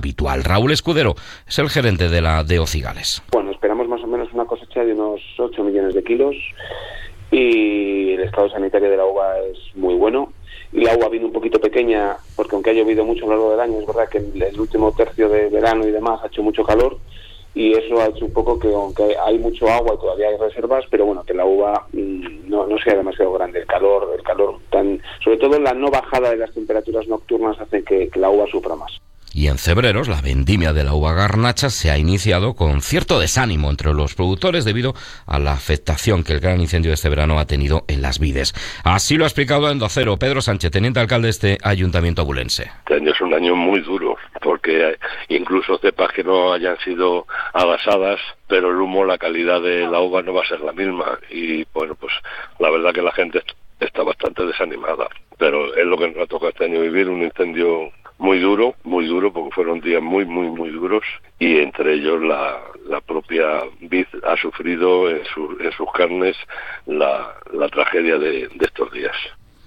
habitual. Raúl Escudero es el gerente de la DO Cigales. Bueno, esperamos más o menos una cosecha de unos 8 millones de kilos y el estado sanitario de la uva es muy bueno. Y la uva viene un poquito pequeña porque aunque ha llovido mucho a lo largo del año, es verdad que el último tercio de verano y demás ha hecho mucho calor y eso ha hecho un poco que aunque hay mucho agua y todavía hay reservas, pero bueno, que la uva no sea demasiado grande. El calor sobre todo la no bajada de las temperaturas nocturnas hace que la uva sufra más. Y en Cebreros, la vendimia de la uva garnacha se ha iniciado con cierto desánimo entre los productores debido a la afectación que el gran incendio de este verano ha tenido en las vides. Así lo ha explicado en Docero Pedro Sánchez, teniente alcalde de este ayuntamiento abulense. Este año es un año muy duro, porque incluso cepas que no hayan sido abasadas, pero el humo, la calidad de la uva no va a ser la misma. Y bueno, pues la verdad que la gente está bastante desanimada. Pero es lo que nos ha tocado este año vivir, un incendio muy duro, porque fueron días muy duros y entre ellos la propia vid ha sufrido en sus carnes la tragedia de estos días.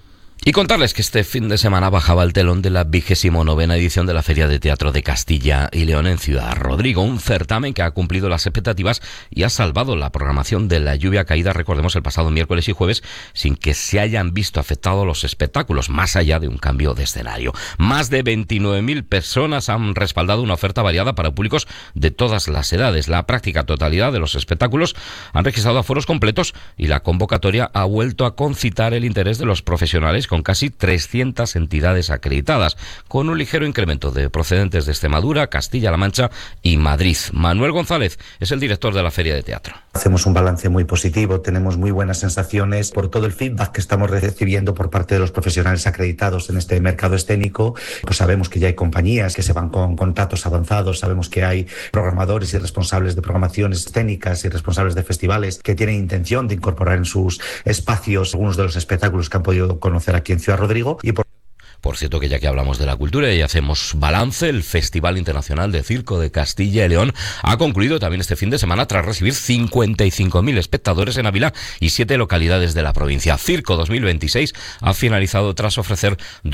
Y contarles que este fin de semana bajaba el telón de la 29ª edición de la Feria de Teatro de Castilla y León en Ciudad Rodrigo, un certamen que ha cumplido las expectativas y ha salvado la programación de la lluvia caída, recordemos, el pasado miércoles y jueves, sin que se hayan visto afectados los espectáculos, más allá de un cambio de escenario. Más de 29.000 personas han respaldado una oferta variada para públicos de todas las edades. La práctica totalidad de los espectáculos han registrado aforos completos y la convocatoria ha vuelto a concitar el interés de los profesionales con casi 300 entidades acreditadas, con un ligero incremento de procedentes de Extremadura, Castilla-La Mancha y Madrid. Manuel González es el director de la Feria de Teatro. Hacemos un balance muy positivo, tenemos muy buenas sensaciones por todo el feedback que estamos recibiendo por parte de los profesionales acreditados en este mercado escénico. Pues sabemos que ya hay compañías que se van con contratos avanzados, sabemos que hay programadores y responsables de programaciones escénicas y responsables de festivales que tienen intención de incorporar en sus espacios algunos de los espectáculos que han podido conocer aquí en Ciudad Rodrigo. Por cierto, que ya que hablamos de la cultura y hacemos balance, el Festival Internacional de Circo de Castilla y León ha concluido también este fin de semana tras recibir 55.000 espectadores en Ávila y 7 localidades de la provincia. Circo 2026 ha finalizado tras ofrecer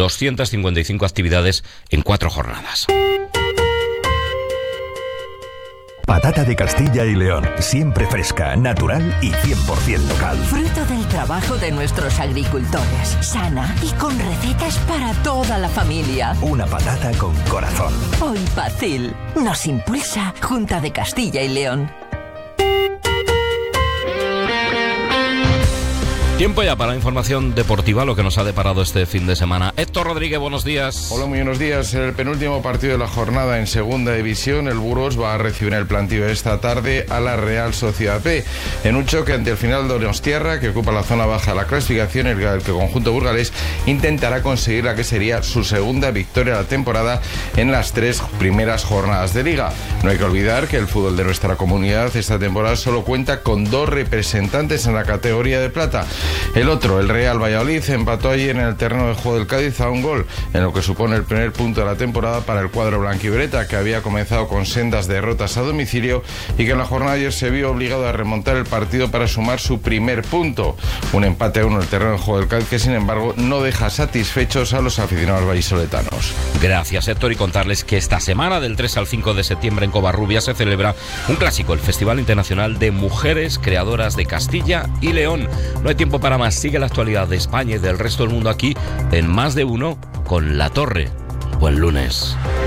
255 actividades en 4 jornadas. Patata de Castilla y León, siempre fresca, natural y 100% local. Fruto del trabajo de nuestros agricultores, sana y con recetas para toda la familia. Una patata con corazón. Hoy Pacil nos impulsa Junta de Castilla y León. Tiempo ya para la información deportiva, lo que nos ha deparado este fin de semana. Héctor Rodríguez, buenos días. Hola, muy buenos días. En el penúltimo partido de la jornada en segunda división, el Burgos va a recibir el plantío esta tarde a la Real Sociedad B, en un choque ante el final de Donostiarra, que ocupa la zona baja de la clasificación, el que el conjunto burgalés intentará conseguir la que sería su segunda victoria de la temporada en las 3 primeras jornadas de liga. No hay que olvidar que el fútbol de nuestra comunidad esta temporada solo cuenta con 2 representantes en la categoría de plata. El otro, el Real Valladolid, empató ayer en el terreno de juego del Cádiz a un gol, en lo que supone el primer punto de la temporada para el cuadro blanquivioleta, que había comenzado con sendas derrotas a domicilio y que en la jornada de ayer se vio obligado a remontar el partido para sumar su primer punto. Un empate a 1 en el terreno de juego del Cádiz que, sin embargo, no deja satisfechos a los aficionados vallisoletanos. Gracias, Héctor, y contarles que esta semana, del 3 al 5 de septiembre en Covarrubias, se celebra un clásico, el Festival Internacional de Mujeres Creadoras de Castilla y León. No hay tiempo para más. Sigue la actualidad de España y del resto del mundo aquí en Más de Uno con La Torre. Buen lunes.